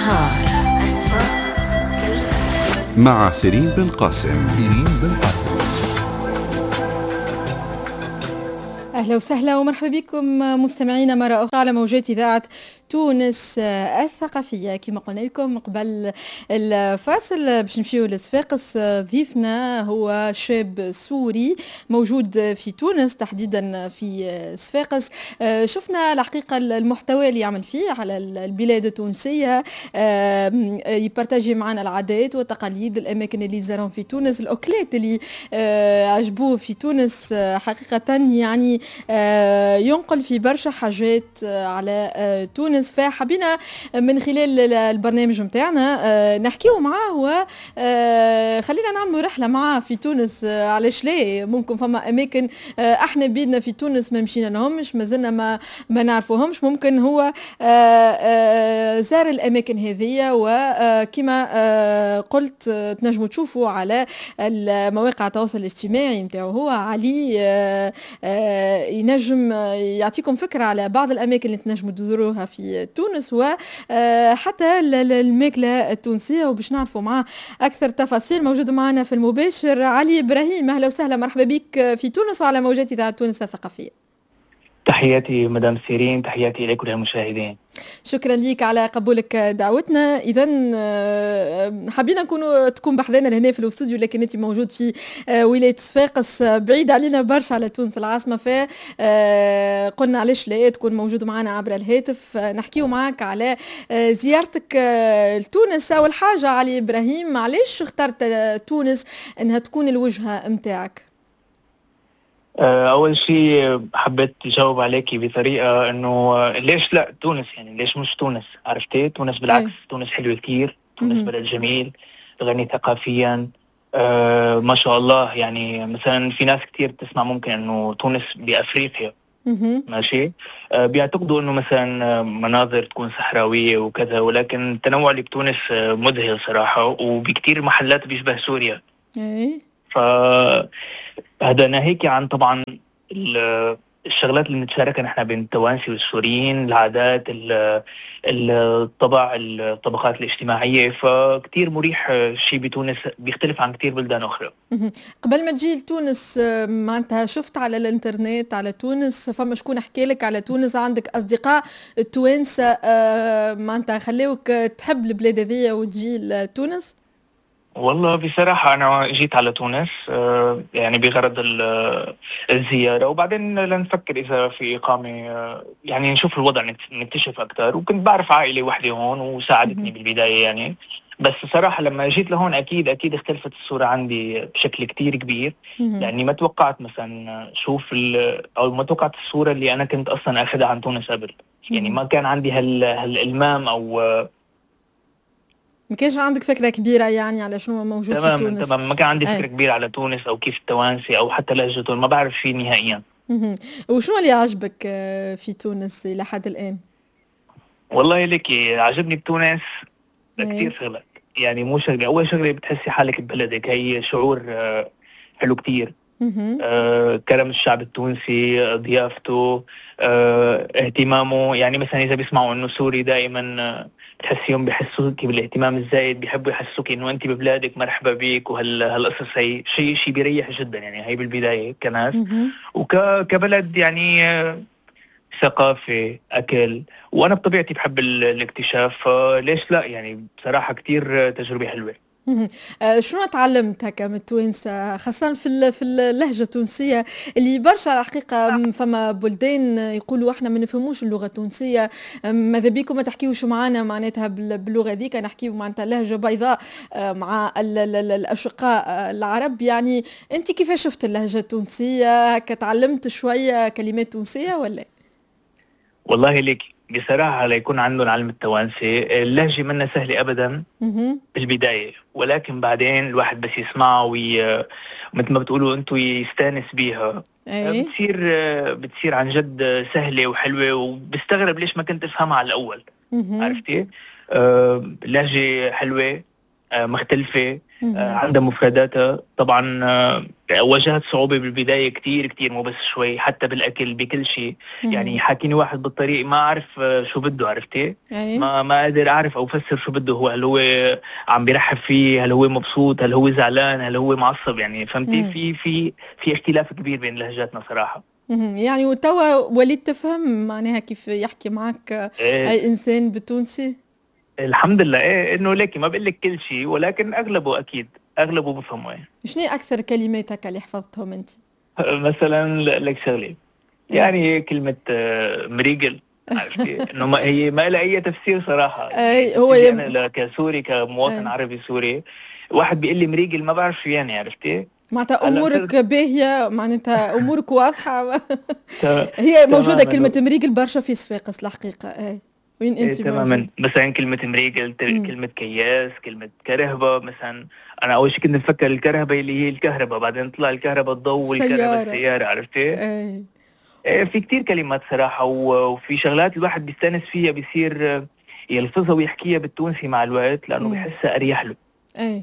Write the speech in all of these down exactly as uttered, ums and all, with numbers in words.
النهار مع سيرين بن قاسم. سيرين بن قاسم. أهلا وسهلا ومرحبا بكم مستمعينا مرة أخرى على موجات إذاعة تونس الثقافية. كما قلنا لكم قبل الفاصل باش نمشيو لصفاقس. ضيفنا هو شاب سوري موجود في تونس تحديدا في صفاقس. شفنا الحقيقة المحتوى اللي يعمل فيه على البلاد التونسية، يبارتاجي معنا العادات والتقاليد، الأماكن اللي زارهم في تونس، الأكلات اللي عجبوه في تونس. حقيقة يعني ينقل في برشا حاجات على تونس، فحبينا من خلال البرنامج متاعنا نحكيو معاه وخلينا نعملوا رحلة معاه في تونس. علاش ليه؟ ممكن فما أماكن احنا بيدنا في تونس ما مشينا لهمش، ما زلنا ما, ما نعرفوهمش، ممكن هو زار الأماكن هذه. وكما قلت تنجموا تشوفوا على مواقع التواصل الاجتماعي متاعه هو علي ينجم يعطيكم فكرة على بعض الأماكن اللي تنجموا تزوروها في تونس وحتى الماكلة التونسية. وباش نعرفوا معاه أكثر تفاصيل موجود معنا في المباشر علي إبراهيم. أهلا وسهلا، مرحبا بك في تونس وعلى موجات إذاعة تونس الثقافية. تحياتي مدام سيرين، تحياتي لكل المشاهدين. شكرا ليك على قبولك دعوتنا. اذا حبينا نكونوا تكون بحذانا لهنا في الاستوديو، لكن انت موجود في ولايه صفاقس بعيد علينا برشا على تونس العاصمه، فقلنا علاش لا تكون موجود معنا عبر الهاتف نحكيو معك على زيارتك لتونس. اول حاجه علي ابراهيم، علاش اخترت تونس انها تكون الوجهه نتاعك؟ أول شيء حبيت أجاوب عليكي بطريقة إنه ليش لا تونس، يعني ليش مش تونس؟ عرفتي؟ تونس بالعكس، أي. تونس حلوة كتير، تونس بلد جميل، غني ثقافيا، آه ما شاء الله. يعني مثلا في ناس كتير تسمع ممكن إنه تونس بأفريقيا، ماشي، آه بيعتقدوا إنه مثلا مناظر تكون صحراوية وكذا، ولكن التنوع اللي بتونس مذهل صراحة، وبكتير محلات بيشبه سوريا. أي. فهذا ناهيك عن طبعا الشغلات اللي بنتشاركها نحن بين التوانسي والسوريين، العادات، الطبع، الطبقات الاجتماعية، فكتير مريح شيء بتونس بيختلف عن كتير بلدان أخرى. قبل ما تجي لتونس معناتها شفت على الانترنت على تونس، فما شكون حكى لك على تونس؟ عندك أصدقاء التوانسة معناتها خليوك تحب البلاد هذية وتجي لتونس؟ والله بصراحة أنا جيت على تونس يعني بغرض الزيارة، وبعدين لنفكر إذا في إقامة، يعني نشوف الوضع نكتشف أكثر. وكنت بعرف عائلة وحدة هون وساعدتني بالبداية يعني، بس صراحة لما جيت لهون أكيد أكيد اختلفت الصورة عندي بشكل كتير كبير، لأني ما توقعت مثلا شوف أو ما توقعت الصورة اللي أنا كنت أصلا أخذها عن تونس قبل. يعني ما كان عندي هال هالإلمام أو ما كانش عندك فكرة كبيرة يعني على شنو موجود تمام في تونس؟ تمام، ما كان عندي فكرة أي. كبيرة على تونس أو كيف التوانسي أو حتى لهجتهم، ما بعرف شيء نهائيا. وشنو اللي عجبك في تونس إلى حد الآن؟ والله لك عجبني بتونس كثير شغلات، يعني مو شغلة. أول شغلة بتحسي حالك ببلدك، هي شعور حلو كتير. آه، كرم الشعب التونسي، ضيافته، آه، اهتمامه. يعني مثلا إذا بيسمعوا إنه سوري دائما بتحسيهم بيحسوك بالاهتمام الزايد، بيحبوا يحسوك إنه أنت ببلادك مرحبا بيك، وهالقصص هي شيء شيء بيريح جدا. يعني هي بالبداية كناس وكبلد يعني آه ثقافة، أكل، وأنا بطبيعتي بحب الاكتشاف، ليش لا؟ يعني بصراحة كتير تجربة حلوة. شنو تعلمت هكا من التوانسة، خاصة في في اللهجة التونسية اللي برشا الحقيقة فما بلدان يقولوا احنا ما نفهموش اللغة التونسية، ماذا بيكم ما تحكيوش معنا معناتها باللغة ذيك، نحكيو معناتها لهجة بيضاء مع الأشقاء العرب. يعني أنت كيف شفت اللهجة التونسية؟ هكا تعلمت شوية كلمات تونسية ولا؟ والله ليك بصراحة ليكون عندهم علم التوانسي اللهجة منا سهلة أبدا بالبداية، ولكن بعدين الواحد بس يسمعها ومثل ما بتقولوا أنتوا يستانس بيها، أي. بتصير بتصير عن جد سهلة وحلوة، وبستغرب ليش ما كنت أفهمها على الأول. عرفتي؟ آه لهجة حلوة، آه مختلفة، آه عندها مفرداتها طبعا. آه واجهت صعوبة بالبداية كتير كتير، مو بس شوي، حتى بالأكل بكل شيء. يعني حاكيني واحد بالطريق ما أعرف شو بده، عرفتي؟ ما ما قادر أعرف أو أفسر شو بده هو، هل هو عم بيرحب فيه، هل هو مبسوط، هل هو زعلان، هل هو معصب، يعني فهمتي؟ في في في اختلاف كبير بين لهجاتنا صراحة. يعني وتوا وليت تفهم معناها كيف يحكي معك إيه أي إنسان بالتونسي؟ الحمد لله. إيه إنه ليكي ما بقول لك كل شيء، ولكن أغلبه أكيد أغلبه بفهمه. يعني شنو أكثر كلماتك اللي حفظتهم أنت؟ مثلا لك شغلة، يعني كلمة مريقل، عرفتي؟ انه ما هي ما لها اي تفسير صراحة. أي هو يعني يم... انا كسوري كمواطن أي. عربي سوري، واحد بيقول لي مريقل ما بعرف شو يعني، عرفتي؟ معناتها أمورك صرت... باهية، معناتها أمورك واضحة. هي موجودة كلمة مريقل برشا في صفاقس الحقيقة. أي وين أنت تماما. مثلا كلمة مريقل، كلمة كياس، كلمة كرهبة مثلا. أنا أول شيء كنت مفكر الكرهبة اللي هي الكهرباء، بعدين طلع الكهرباء الضوء والكهرباء السيارة، عرفتي؟ أي. في كتير كلمات صراحة، وفي شغلات الواحد بيستانس فيها، بيصير يلفظها ويحكيها بالتونسي مع الوقت، لأنه بيحسها أريح له. ايه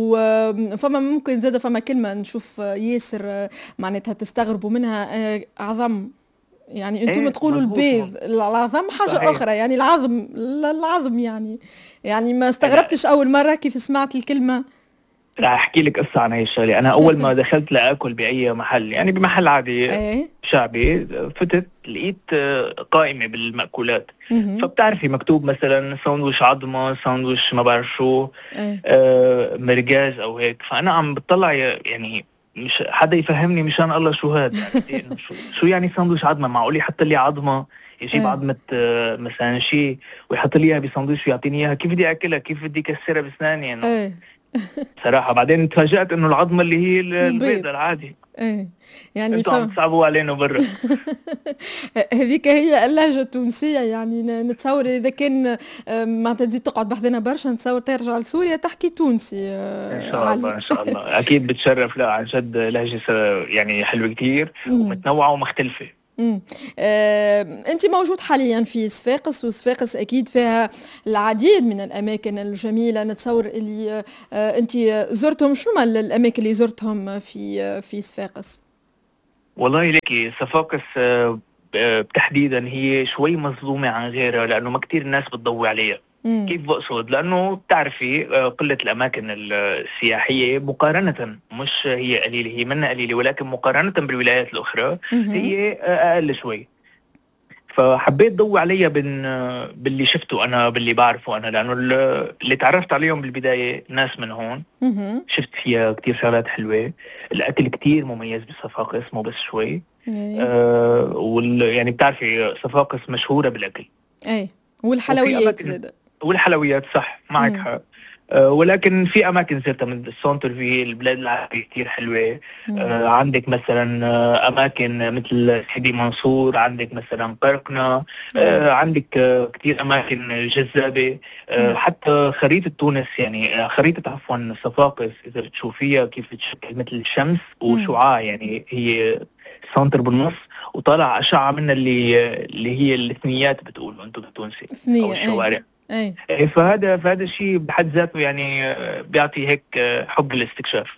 وفما ممكن زاد فما كلمة نشوف ياسر معناتها تستغربوا منها، عظم. يعني انتم ايه تقولوا البيض، العظم حاجة صحيح. أخرى يعني العظم العظم يعني يعني ما استغربتش أول مرة كيف سمعت الكلمة. راح احكي لك قصه عن هي الشغله. انا اول ما دخلت لاكل باي محل، يعني بمحل عادي شعبي، فتت لقيت قائمه بالمأكولات، فبتعرفي مكتوب مثلا ساندويش عظمه، ساندويش ما بعرف شو، آه مرجاز او هيك. فانا عم بتطلع يعني مش حدا يفهمني مشان الله شو هذا، يعني شو, شو يعني ساندويش عظمه؟ معقول يحط لي عظمه، يجيب عظمه آه مثلا شيء ويحط لي اياها بساندويش ويعطيني اياها؟ كيف بدي اكلها؟ كيف بدي اكسرها باسناني يعني؟ صراحة بعدين تفاجأت انه العظمة اللي هي البيضة العادي. ايه يعني انتوا عم تصعبوا علينا برا. هذيك هي اللهجة التونسية. يعني نتصور اذا كان ما تزيد تقعد بحذنا برشا، نتصور ترجع لسوريا تحكي تونسي. ان شاء الله ان شاء الله اكيد بتشرف. لا عن جد لهجة يعني حلوة كتير ومتنوعة ومختلفة. امم آه، انت موجود حاليا في صفاقس، وصفاقس اكيد فيها العديد من الاماكن الجميله. نتصور اللي آه، انت زرتهم، شنو ما الاماكن اللي زرتهم في آه، في صفاقس؟ والله لك صفاقس آه تحديدا هي شوي مظلومه عن غيرها، لانه ما كتير الناس بتضوي عليها. مم. كيف بقصد؟ لانه بتعرفي قله الاماكن السياحيه مقارنه، مش هي قليله، هي منا قليله، ولكن مقارنه بالولايات الاخرى مم. هي اقل شوي. فحبيت ضوي عليها باللي شفته انا، باللي بعرفه انا، لانه اللي تعرفت عليهم بالبدايه ناس من هون. مم. شفت فيها كتير شغلات حلوه، الاكل كتير مميز بصفاقس، مو بس شوي. آه وال يعني بتعرفي صفاقس مشهوره بالاكل. اي والحلويات زاد. والحلويات صح، معك حق. أه ولكن في اماكن زرتها من السونتر في البلاد العربية كتير حلوه. أه عندك مثلا اماكن مثل سيدي منصور، عندك مثلا قرقنة، أه عندك أه كتير اماكن جذابه. أه حتى خريطه تونس، يعني خريطه عفوا صفاقس، اذا بتشوفيها كيف بتشكل مثل الشمس وشعاع، يعني هي سنتر بالنص وطالع اشعه منها اللي اللي هي الثنيات بتقولوا انتم بالتونسي او الشوارع. أي. أي. فهذا فهذا الشيء بحد ذاته يعني بيعطي هيك حب الاستكشاف.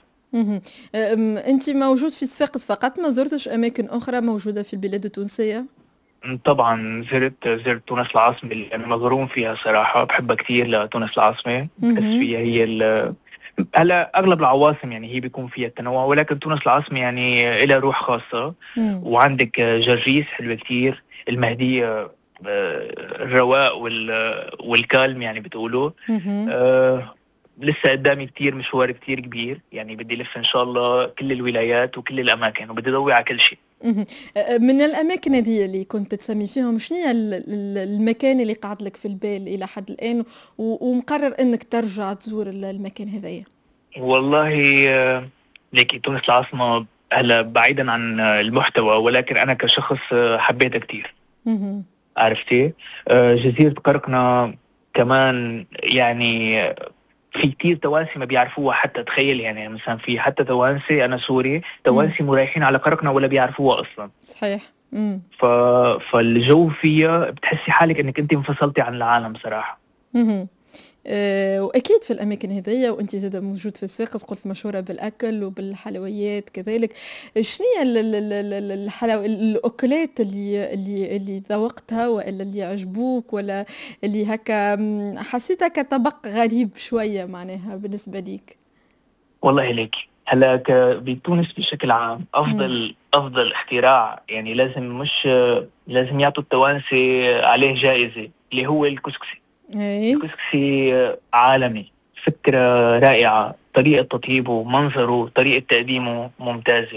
انت موجود في صفاقس فقط، ما زرتش اماكن اخرى موجوده في البلاد التونسيه؟ طبعا زرت زرت تونس العاصمه اللي انا مغروم فيها صراحه، بحبها كثير لتونس العاصمه. بحس فيها هي هلا اغلب العواصم يعني هي بيكون فيها التنوع، ولكن تونس العاصمه يعني لها روح خاصه. مم. وعندك جرجيس حلوه كثير، المهديه الرواق والكالم يعني بتقولوا. آه لسه قدامي كتير مشوار كتير كبير، يعني بدي لف ان شاء الله كل الولايات وكل الاماكن، وبدي ضوي على كل شيء. من الاماكن هذه اللي كنت تسمي فيهم، شنو هي المكان اللي قعد لك في البال الى حد الان ومقرر انك ترجع تزور المكان هذايا؟ والله آه ليكي تونس العاصمه هلا بعيدا عن المحتوى، ولكن انا كشخص حبيتها كتير. عرفتي؟ آه جزيرة قرقنة كمان، يعني في كتير توانسي ما بيعرفوها حتى، تخيل يعني مثلا في حتى توانسي، أنا سوري، توانسي رايحين على قرقنة ولا بيعرفوها أصلا. صحيح. مم. ف... فالجو فيها بتحسي حالك إنك أنت انفصلتي عن العالم صراحة. مم. أه واكيد في الاماكن هذيا، وانت زاد موجود في صفاقس قلت مشهوره بالاكل وبالحلويات كذلك. شنو هي الحلو الاكلات اللي اللي اللي ذوقتها ولا اللي عجبوك ولا اللي هكا حسيتها كطبق غريب شويه معناها بالنسبه ليك؟ والله ليك هلا بتونس بشكل عام افضل م. افضل اختراع يعني لازم مش لازم يعطوا التوانسه عليه جائزه، اللي هو الكسكسي. أي. الكسكسي عالمي، فكره رائعه، طريقه تطيبه، منظره، طريقه تقديمه ممتازه.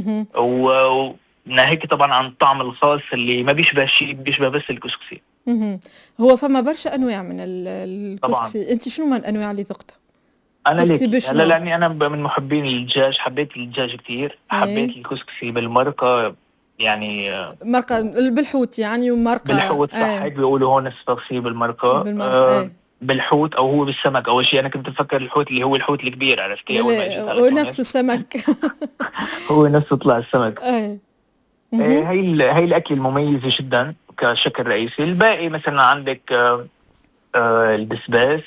و ناهيك طبعا عن الطعم الخاص اللي ما بيشبه شيء، بيشبه بس الكسكسي. هو فما برشا انواع من الكسكسي. طبعا. انت شنو من الانواع اللي ذقتها؟ انا ليك هلا لاني انا من محبين الدجاج، حبيت الدجاج كثير، حبيت الكسكسي بالمرقه، يعني مرقه بالحوت يعني ومرقه بالحوت صح. هيك بيقولوا هون الكسكسي بالمرقه بالمرقه آه بالحوت او هو بالسمك. اول شيء انا كنت بفكر الحوت اللي هو الحوت الكبير، عرفتي؟ اول ما اجيت على هو نفسه سمك هو نفسه طلع السمك. ايه هي هي الاكل المميزه جدا كشكل رئيسي. الباقي مثلا عندك آه آه البسباس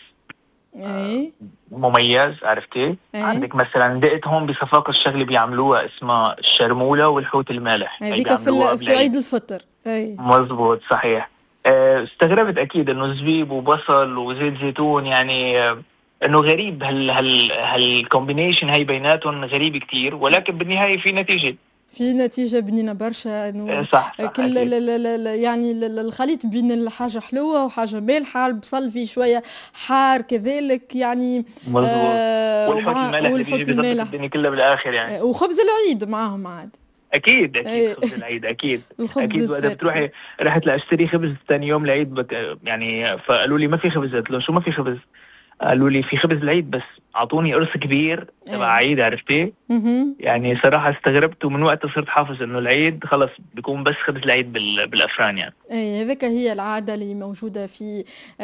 ايه مميز، عرفتي؟ ايه؟ عندك مثلا دقت هون بصفاقس الشغله بيعملوها اسمها الشرموله والحوت المالح، هذيك في, في عيد الفطر. اي مزبوط صحيح. اه استغربت اكيد انه زبيب وبصل وزيت زيتون، يعني اه انه غريب هال هال هالكومبينيشن هي بيناتهم غريب كتير، ولكن بالنهايه في نتيجه في نتيجة بنينة برشا. انه صح صح كل ل ل ل يعني الخليط بين الحاجة حلوة وحاجة مالحة، البصل فيه شوية حار كذلك يعني. مظبوط. آه والحوت المالح اللي بيجي بيضبط الدنيا كلها بالاخر يعني. وخبز العيد معاهم عاد. اكيد اكيد أي. خبز العيد اكيد اكيد. وقت بتروحي رحت لاشتري خبز ثاني يوم العيد بك يعني، فقالوا لي ما في خبز. قلت لهم شو ما في خبز؟ قالوا لي في خبز العيد، بس اعطوني قرص كبير تبع عيد، عرفتي؟ يعني صراحه استغربت، ومن وقتها صرت حافظ انه العيد خلص بيكون بس خبز العيد بالافران يعني. اي هذيك هي العاده اللي موجوده في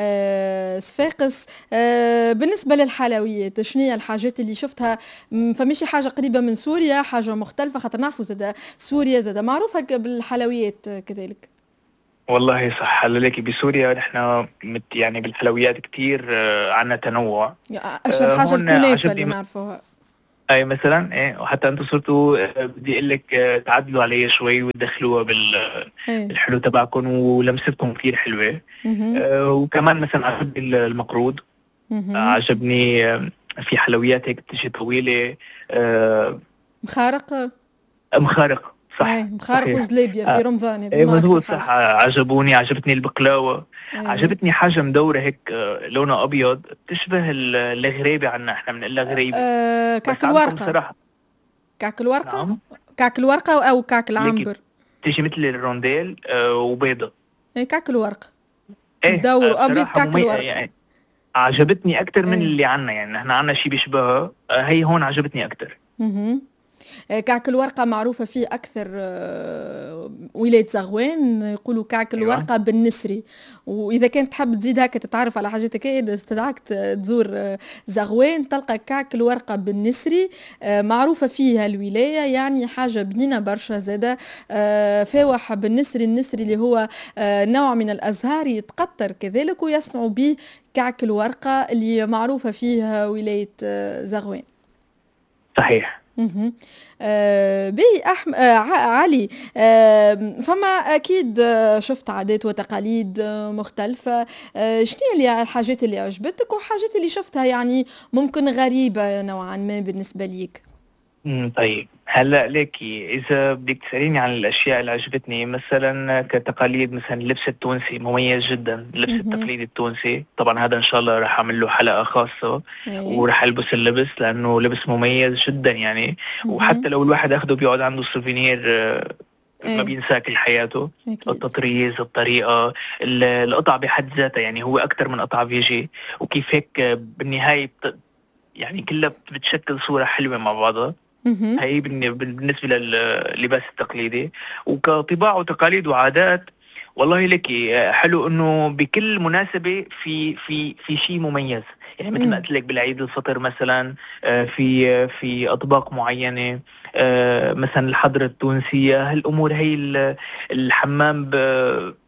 آه صفاقس. آه بالنسبه للحلويات، شنو هي الحاجات اللي شفتها؟ فمش حاجه قريبه من سوريا، حاجه مختلفه، خاطر نعرفوا زاد سوريا زاد معروفه بالحلويات كذلك. والله صح. هلا ليكي بسوريا نحن يعني بالحلويات كثير آه عنا تنوع. اشهر آه حاجه الكنافه اللي نعرفوها. اي مثلا ايه، وحتى انتم صرتوا بدي اقول لك تعدلوا عليها شوي وتدخلوها بالحلو تبعكم، ولمستكم كثير حلوه. آه وكمان مثلا عجبني المقرود، عجبني آه في حلويات هيك بتجي طويله آه مخارق مخارق صح. مخارق وزلابيا في رمضان. ايه مضبوط صح. عجبوني عجبتني البقلاوه. أيه. عجبتني حاجه مدوره هيك لونها ابيض تشبه الغريبه عنا، احنا بنقول لها غريبه. أه كعك الورقه صراحه. كعك الورقه. نعم. كعك الورقه او كعك العنبر. تيجي مثل الرونديل أه وبيضه. ايه كعك الورقه. ايه مدور وابيض كعك ممي... الورقه يعني عجبتني اكثر من أيه. اللي عنا يعني. احنا عنا شيء بيشبهها، أه هي هون عجبتني اكثر. اها كعك الورقة معروفة فيه أكثر ولاية زغوان، يقولوا كعك الورقة بالنسري. وإذا كنت تحب تزيد هكا تتعرف على حاجات هكا، استدعاك تزور زغوان تلقى كعك الورقة بالنسري معروفة فيها الولاية، يعني حاجة بنينة برشا زادة. فاوح بالنسري، النسري اللي هو نوع من الأزهار يتقطر كذلك، ويصنعوا به كعك الورقة اللي معروفة فيها ولاية زغوان. صحيح. اها آه بي أحم... آه علي، آه فما اكيد آه شفت عادات وتقاليد آه مختلفه. آه شنو اللي الحاجات اللي عجبتك وحاجات اللي شفتها يعني ممكن غريبه نوعا ما بالنسبه ليك؟ امم طيب هلا ليكي اذا بدك تساليني عن الاشياء اللي عجبتني مثلا كتقاليد، مثلا اللبس التونسي مميز جدا. اللبس التقليدي التونسي طبعا هذا ان شاء الله راح اعمل له حلقه خاصه، وراح البس اللبس لانه لبس مميز جدا يعني. وحتى لو الواحد اخده بيقعد عنده سوفينير ما بينساه كل حياته. أكيد. التطريز، الطريقه، القطع بحد ذاتها يعني هو اكثر من قطعه بيجي، وكيف هيك بالنهايه يعني كلها بتشكل صوره حلوه مع بعضها. هي بالنسبة لللباس التقليدي. وكطباع وتقاليد وعادات، والله لك حلو انه بكل مناسبة في في في شيء مميز يعني. مثل ما قلت لك بالعيد الفطر مثلا في في اطباق معينة، مثلا الحضرة التونسية، هالامور هي الحمام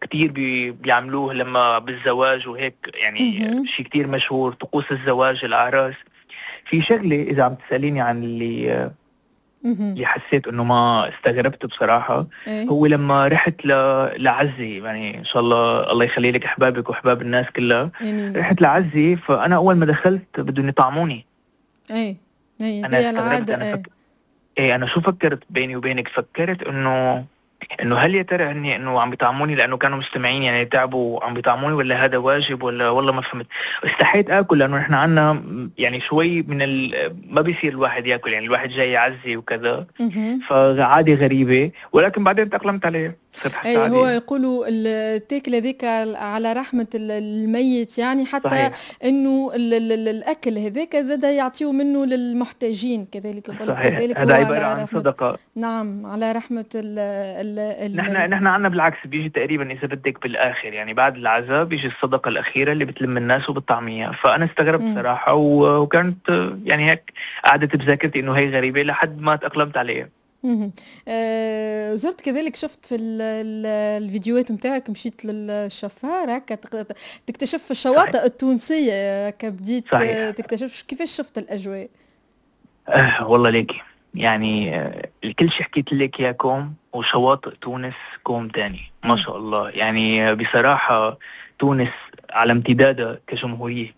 كتير بي بيعملوه لما بالزواج وهيك، يعني شيء كتير مشهور، طقوس الزواج الأعراس. في شغلة إذا عم تسأليني عن اللي اللي حسيت انه ما استغربت بصراحة، أي. هو لما رحت ل... لعزي، يعني ان شاء الله الله يخلي لك احبابك واحباب الناس كلها. آمين. رحت لعزي، فانا اول ما دخلت بدهم يطعموني. اي اي انا هي استغربت، العادة. انا اي فك... ايه انا شو فكرت بيني وبينك، فكرت انه انه هل يا ترى هني انه عم بيطعموني لانه كانوا مستمعين يعني تعبوا عم بيطعموني، ولا هذا واجب، ولا والله ما فهمت. استحيت اكل لانه احنا عنا يعني شوي من ال... ما بيصير الواحد ياكل، يعني الواحد جاي يعزي وكذا، فعادي غريبة، ولكن بعدين تأقلمت عليها، صرت حتى اي هو عادي. يقولوا التاكل هذاك على رحمة الميت، يعني حتى صحيح انه ال ال ال الاكل هذاك زاد يعطيوا منه للمحتاجين، كذلك يقول لك صحيح، كذلك هذا هو عبارة على عن رحمة. صدقة. نعم، على رحمة ال ال ال نحن نحن عنا بالعكس، بيجي تقريبا اذا بدك بالاخر، يعني بعد العزاء بيجي الصدقة الأخيرة اللي بتلم الناس وبالطعمية. فأنا استغربت مم. صراحة، و- وكانت يعني هيك قعدت بذاكرتي انه هي غريبة لحد ما تأقلمت عليها. مهم. آه زرت كذلك، شفت في ال ال الفيديوهات متاعك مشيت للشفار هكا تق- تكتشف صحيح الشواطئ التونسية، هكا بديت آه، صحيح. تكتشف كيفاش شفت الأجواء. آه والله ليكي، يعني آه الكل شي حكيت لك اياكم، وشواطئ تونس كوم تاني ما مم. شاء الله. يعني آه بصراحة تونس على امتدادها كجمهورية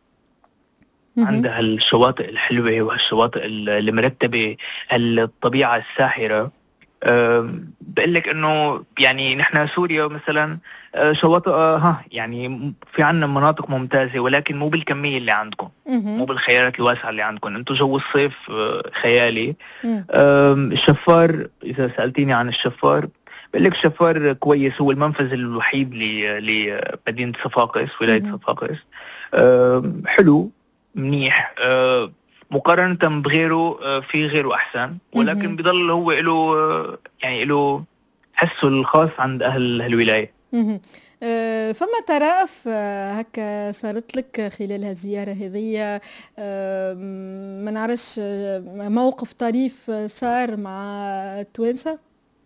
مهم. عندها الشواطئ الحلوة وهالشواطئ المرتبة، الطبيعة الساحرة. أم، بقول لك انه يعني نحن سوريا مثلا أه، شواطئ أه، ها يعني م- في عنا مناطق ممتازة، ولكن مو بالكمية اللي عندكم، مو مهم. بالخيارات الواسعة اللي عندكم. انتم جو الصيف أه، خيالي. مم. أم، الشفار، اذا سألتيني عن الشفار بقول لك الشفار كويس، هو المنفذ الوحيد ل- لمدينة صفاقس، ولاية مهم. صفاقس. أم، حلو، منيح. أه، مقارنة بغيره أه، في غيره أحسن، ولكن مهم. بضل هو له أه، يعني له حسه الخاص عند أهل هالولاية. مهم. آه، فما طرائف آه، هكا صارت لك خلال هالزيارة هذية؟ آه، ما نعرفش، آه، موقف طريف آه، صار مع التوانسة؟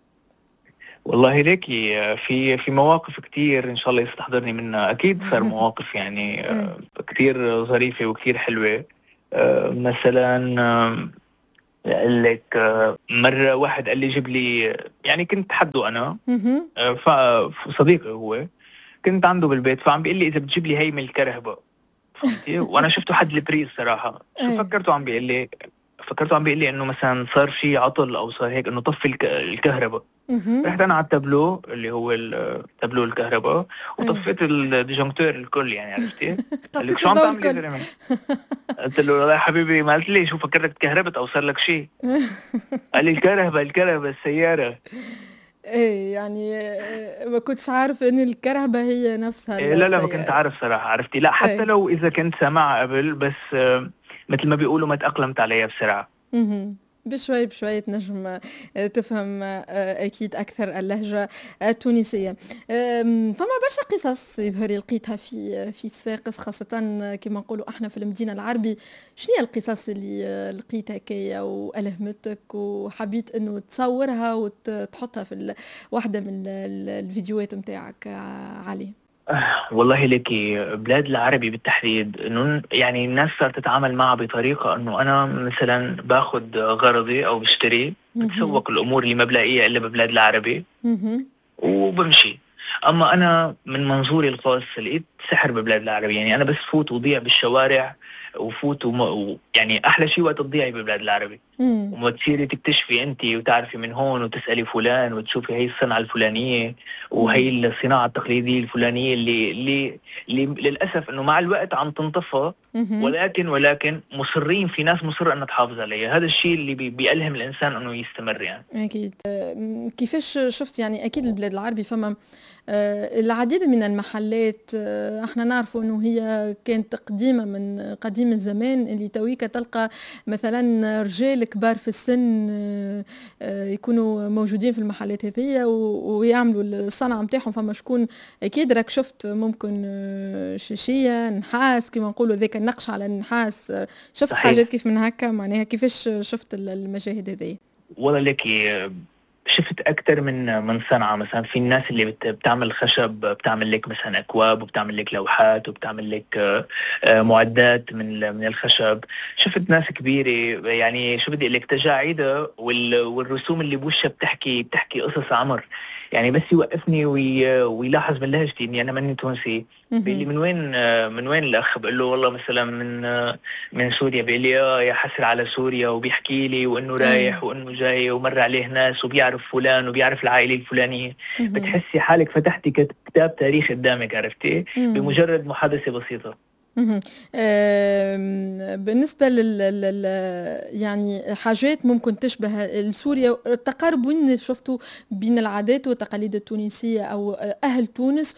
والله ليكي أه، في في مواقف كتير إن شاء الله يستحضرني منها، أكيد صار مواقف يعني إيه. أه، كتير ظريفة وكتير حلوة. أه، مثلا أه، قال لك أه، مرة واحد قال لي جيب لي، يعني كنت حده أنا مهم. أه، ف- صديقي هو، كنت عنده بالبيت، فعم بيقول لي إذا بتجيب لي هي من الكرهبة، فهمتي؟ وانا شفته حد البريز صراحه. شو إيه. فكرته عم بيقول لي؟ فكرته عم بيقول لي انه مثلا صار في عطل او صار هيك، انه طفي الك... الكهرباء. مهم. رحت انا على التابلو اللي هو ال- تابلو الكهرباء، إيه. وطفيت الديجونكتور الكل، يعني عرفتي؟ قال لك قصيت شو عم الضوء تعمل يا الكل. زلمه؟ قلت له والله يا حبيبي، ما قلت لي شو فكرتك تكهربت او صار لك شيء؟ قال لي الكهرباء الكهرباء السياره. ايه يعني آه، ما كنتش عارف ان الكرهبة هي نفسها إيه لا لا، ما كنت السيارة. عارف صراحه، عرفتي؟ لا حتى ايه. لو اذا كنت سامعها قبل، بس آه، مثل ما بيقولوا ما تاقلمت عليها بسرعه. مهم. بشوي بشوي تنجم آه، تفهم آه، أكيد أكثر اللهجة التونسية. آم، فما برشا قصص يظهر لي لقيتها في في صفاقس، خاصة كما نقولوا احنا في المدينة العربي. شنو هي القصص اللي آه، لقيتها كيا وألهمتك وحبيت إنه تصورها وتحطها في ال- واحدة من ال- ال- الفيديوهات متاعك آه، علي؟ والله لك، بلاد العربي بالتحديد، انه يعني الناس صارت تتعامل معها بطريقة انه انا مثلا باخذ غرضي او بشتري، مهم. بتسوق الامور اللي ما بلاقيها الا ببلاد العربي مهم. وبمشي. اما انا من منظوري الخاص لقيت سحر ببلاد العربي، يعني انا بس فوت وضيع بالشوارع وفوت وم... و... يعني احلى شيء وقت تضيعي ببلاد العربي، مم. وما تصيري تكتشفي انت وتعرفي من هون وتسالي فلان وتشوفي هي الصنعه الفلانيه مم. وهي الصناعه التقليديه الفلانيه اللي اللي, اللي للاسف انه مع الوقت عم تنطفى، مهم. ولكن ولكن مصرين، في ناس مصره انها تحافظ عليها. هذا الشيء اللي بي بيألهم الانسان انه يستمر يعني. أكيد. أم، كيفاش شفت يعني أكيد البلاد العربي فما آه، العديد من المحلات، آه، احنا نعرفوا انه هي كانت قديمة من قديم الزمان، اللي تويكا تلقى مثلا رجال كبار في السن آه، آه، يكونوا موجودين في المحلات هذية و- ويعملوا الصنعة متاعهم. فما شكون اكيد راك شفت ممكن آه، شاشية نحاس كما نقولوا، ذاك النقش على النحاس، آه، شفت حاجات صحيح. كيف من هكا؟ معناها كيفاش شفت المشاهد هذه؟ والله لك، شفت اكثر من من صنعه. مثلا في الناس اللي بت- بتعمل خشب، بتعمل لك مثلا اكواب وبتعمل لك لوحات وبتعمل لك آه، آه، معدات من ال- من الخشب. شفت ناس كبيره، يعني شو بدي اقول لك، تجاعيدها وال- والرسوم اللي بوشها بتحكي بتحكي قصص عمر. يعني بس يوقفني وي- ويلاحظ من لهجتي اني انا ماني تونسي، بيقول لي من وين آه، من وين الاخ؟ بقول له والله مثلا من آه، من سوريا. بيقول لي اه يا حسر على سوريا، وبيحكي لي وانه اي. رايح وانه جاي ومر عليه ناس وبيعرف فلان وبيعرف العائله الفلانيه. مهم. بتحسي حالك فتحتي كت- كتاب تاريخ قدامك، عرفتي، مم. بمجرد محادثه بسيطه. مهم. آم، بالنسبة لل لل- يعني حاجات ممكن تشبه سوريا، التقارب وين شفتوا بين العادات والتقاليد التونسية أو أهل تونس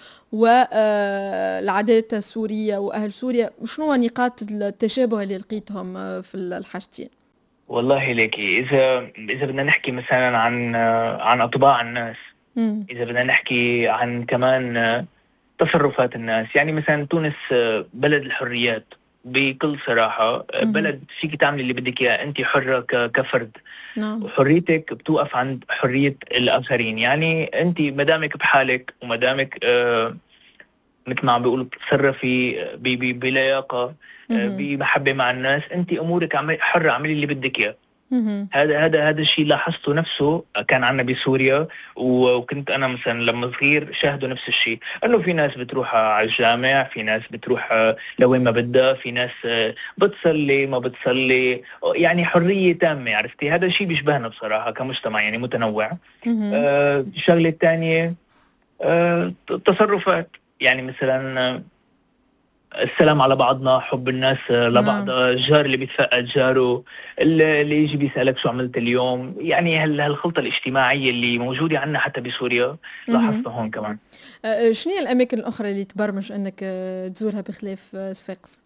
والعادات السورية وأهل سوريا، شنو هو نقاط التشابه اللي لقيتهم آه، في الحاجتين؟ والله ليكي، اذا اذا بدنا نحكي مثلا عن عن اطباع الناس، مم. اذا بدنا نحكي عن كمان تصرفات الناس، يعني مثلا تونس بلد الحريات بكل صراحة. مهم. بلد فيك تعملي اللي بدك اياه، انت حرة ك- كفرد، نعم. وحريتك بتوقف عند حرية الآخرين. يعني انت مدامك بحالك ومدامك آه مثل ما عم بيقولوا بتتصرفي ب- ب- بلياقة، آه مهم. بمحبة مع الناس، انت امورك عمي- حرة، اعملي اللي بدك اياه. مهم. هذا هذا هذا الشيء لاحظته نفسه كان عندنا بسوريا، و- وكنت انا مثلا لما صغير شاهدوا نفس الشيء، انه في ناس بتروح على الجامع، في ناس بتروح آه، لوين ما بدها، في ناس آه، بتصلي ما بتصلي، يعني حرية تامة، عرفتي. هذا الشيء بيشبهنا بصراحة كمجتمع، يعني متنوع. مهم. آه، الشغلة الثانية آه، تصرفات، يعني مثلا آه، السلام على بعضنا، حب الناس نعم. لبعضها، الجار اللي بيتفقد جاره، اللي اللي يجي بيسألك شو عملت اليوم. يعني هال- هالخلطة الاجتماعية اللي موجودة عندنا حتى بسوريا مهم. لاحظتها هون كمان. آه، شنو هي الأماكن الأخرى اللي تبرمج أنك آه، تزورها بخلاف آه، صفاقس؟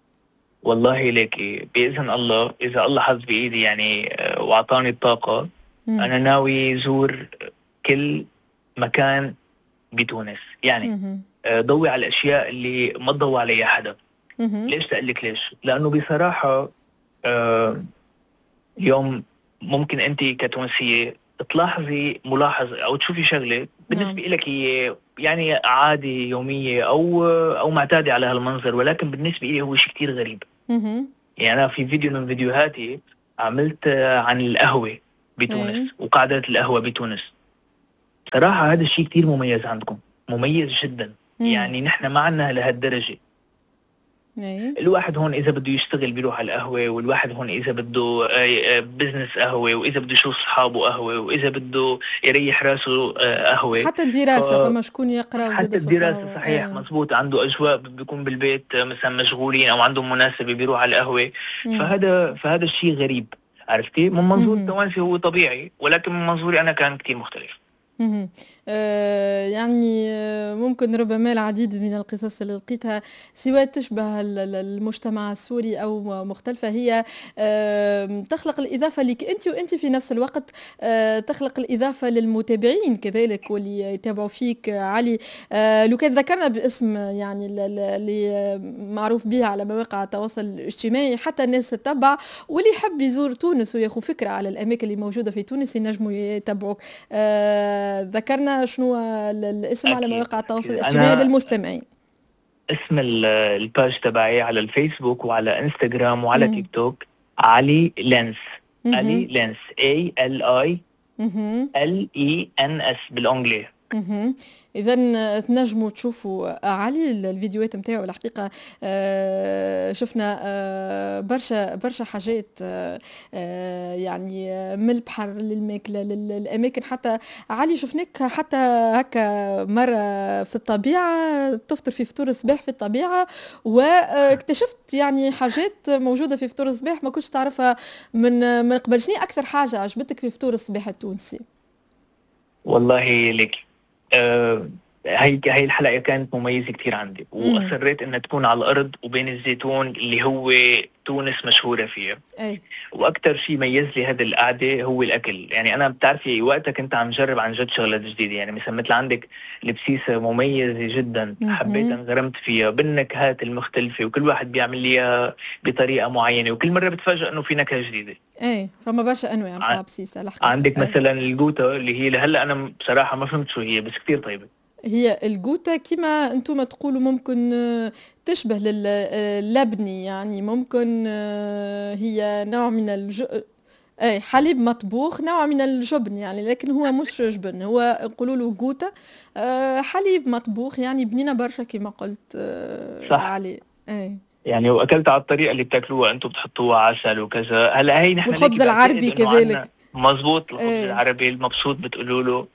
والله ليك بإذن الله، إذا الله حظ بإيدي يعني آه، وأعطاني الطاقة، مم. أنا ناوي زور كل مكان بتونس. يعني مهم. آه، ضوي على الأشياء اللي ما تضوي عليها حدا. مهم. ليش تقول لك ليش؟ لأنه بصراحة آه، اليوم ممكن انت كتونسيه تلاحظي ملاحظه او تشوفي شغله نعم. بالنسبه لك هي يعني عادي يوميه او او معتاده على هالمنظر، ولكن بالنسبه لي هو شيء كثير غريب. مهم. يعني انا في فيديو من فيديوهاتي عملت عن القهوه بتونس اي. وقعدة القهوه بتونس. صراحه هذا الشيء كثير مميز عندكم، مميز جدا. مم. يعني نحن ما عندنا لهالدرجه. اي. الواحد هون اذا بده يشتغل بيروح على القهوه، والواحد هون اذا بده بزنس قهوه، واذا بده يشوف اصحابه قهوه، واذا بده يريح راسه آه، قهوه. حتى الدراسة فما شكون يقرا وزاد فحتى في الدراسه القهوة. صحيح اي. مزبوط، عنده اجواء بيكون بالبيت آه، مثلا مشغولين او عندهم مناسبه بيروح على القهوه. مم. فهذا فهذا الشيء غريب، عرفتي. من منظور مهم. التوانسي هو طبيعي، ولكن من منظوري انا كان كثير مختلف. مهم. آه يعني آه ممكن ربما العديد من القصص اللي لقيتها سواء تشبه ال- ال- المجتمع السوري أو مختلفة، هي آه تخلق الإضافة لك أنت، وأنت في نفس الوقت آه تخلق الإضافة للمتابعين كذلك واللي يتابعوا فيك. آه علي، آه لو كان ذكرنا باسم يعني ال- ال- اللي آه، معروف به على مواقع التواصل الاجتماعي، حتى الناس تتبع، واللي يحب يزور تونس وياخذ فكرة على الأماكن اللي موجودة في تونس ينجموا يتابعوك. آه ذكرنا شنو ال- الاسم على اكيد مواقع التواصل اكيد. الاجتماعي انا للمستمعين؟ اسم ال- الباج تبعي على الفيسبوك وعلى انستغرام وعلى مهم. تيك توك علي لينس. علي مهم. لينس A L I مهم. L E N S بالانجلي. مهم. اذا تنجموا تشوفوا علي الفيديوهات نتاعو. الحقيقه آه، شفنا آه، برشا برشا حاجات، آه، آه، يعني آه، من البحر للماكله للاماكن. حتى علي شفناك حتى هكا مره في الطبيعه تفطر في فطور الصباح في الطبيعه، واكتشفت يعني حاجات موجوده في فطور الصباح ما كنتش تعرفها من من قبل. شنو اكثر حاجه عجبتك في فطور الصباح التونسي؟ والله لك أه هي هي الحلقة كانت مميزة كتير عندي، وأصريت إنها تكون على الأرض وبين الزيتون اللي هو تونس مشهورة فيه. أي. وأكتر شيء ميز لي هذه القعدة هو الأكل. يعني أنا بتعرفي وقتها كنت عم جرب عن جد شغلات جديدة، يعني مثل مثل عندك البسيسة مميزة جدا، حبيت انغرمت فيها بالنكهات المختلفة، وكل واحد بيعمل ليها بطريقة معينة، وكل مرة بتفاجئ إنه في نكهة جديدة. ايه فما برشا انواع بتاع بسيسه الحقيقه. عندك مثلا الجوتا اللي هي لهلا انا بصراحه ما فهمت شو هي، بس كتير طيبه. هي الجوتا كما انتم تقولوا ممكن تشبه للبني، يعني ممكن هي نوع من الج... اي حليب مطبوخ، نوع من الجبن يعني، لكن هو مش جبن، هو يقولوا له جوتا، حليب مطبوخ يعني بنينه برشا كما قلت صح عليه. اي يعني واكلت على الطريقه اللي بتاكلوها انتم، بتحطوها عسل وكذا. هلا هي نحن والخبز العربي كذلك. مزبوط، الخبز ايه. العربي المبسوط بتقولوا له.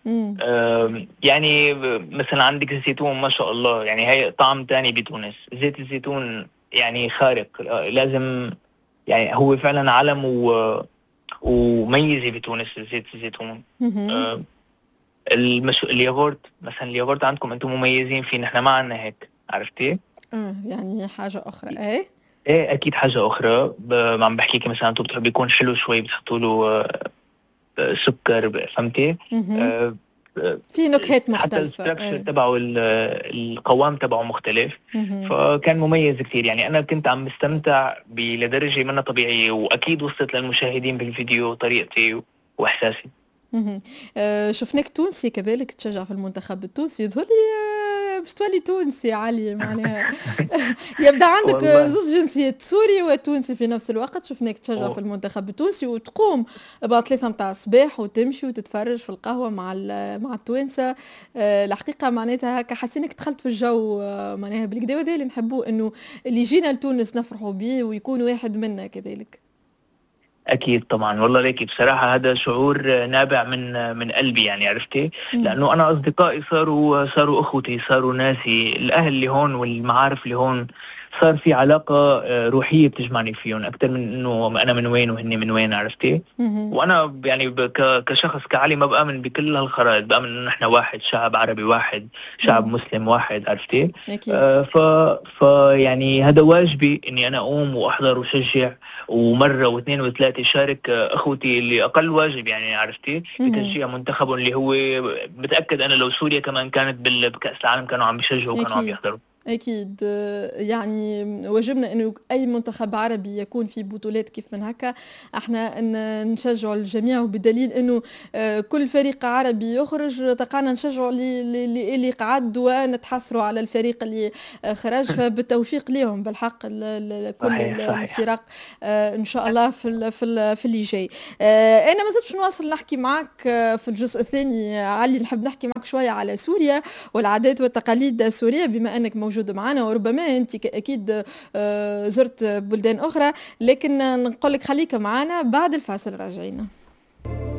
يعني مثلا عندك الزيتون ما شاء الله، يعني هي طعم تاني بتونس. زيت الزيتون يعني خارق، لازم يعني هو فعلا علم و وميزه بتونس زيت الزيتون. آه المش... الياغورت مثلا، الياغورت عندكم انتم مميزين فيه، نحن ما عندنا هيك، عرفتي؟ اه يعني حاجه اخرى. ايه ايه اكيد حاجه اخرى. ب... عم بحكيكي مثلا انتم بتحبوا يكون حلو شوي، بتحطوا له سكر، فهمتي؟ آه في نكهات مختلفة. حتى الستركشر تبعه، القوام تبعه مختلف. فكان مميز كثير، يعني أنا كنت عم بستمتع لدرجة منها طبيعية، وأكيد وصلت للمشاهدين بالفيديو طريقتي وإحساسي. آه شفناك تونسي كذلك تشجع في المنتخب التونسي، يظهر لي باش تولي تونسي علي معناها. يبدا عندك زوز جنسيات، سوري وتونسي في نفس الوقت. شفناك تشجع أوه. في المنتخب التونسي، وتقوم بعد ثلاثة متاع الصباح وتمشي وتتفرج في القهوه مع مع التوانسه. آه الحقيقه معناتها هكا حاسينك دخلت في الجو، آه معناها بالكدا، وهذا اللي نحبوه، انه اللي جينا لتونس نفرحوا به ويكون واحد منا كذلك. اكيد طبعا، والله ليكي بصراحه هذا شعور نابع من من قلبي، يعني عرفتي؟ لانه انا اصدقائي صاروا صاروا اخوتي، صاروا ناسي، الاهل اللي هون والمعارف اللي هون، صار في علاقه روحيه بتجمعني فيهم اكثر من انه انا من وين وهن من وين، عرفتي؟ وانا يعني كشخص كعلي ما بامن بكل هالخرائط، بامن انه نحن واحد، شعب عربي واحد، شعب مم. مسلم واحد، عرفتي؟ اكيد. آه ف ف يعني هذا واجبي اني انا اقوم واحضر وشجع، ومره واثنين وثلاثه شارك اخوتي اللي اقل واجب، يعني عرفتي؟ بتشجيع منتخبهم اللي هو متاكد انا لو سوريا كمان كانت بكاس العالم كانوا عم بيشجعوا وكانوا عم يحضروا. أكيد، يعني واجبنا أنه أي منتخب عربي يكون في بطولات كيف من هكا احنا نشجع الجميع، وبدليل أنه كل فريق عربي يخرج تقعنا نشجع اللي اللي قعد ونتحسروا على الفريق اللي خرج. فبالتوفيق لهم بالحق كل الفرق إن شاء الله في في في اللي جاي. أنا ما زلت نواصل نحكي معك في الجزء الثاني علي، نحب نحكي معك شوية على سوريا والعادات والتقاليد السورية، بما أنك موجود معنا، وربما أنت أكيد زرت بلدان أخرى، لكن نقول لك خليك معنا بعد الفاصل راجعين.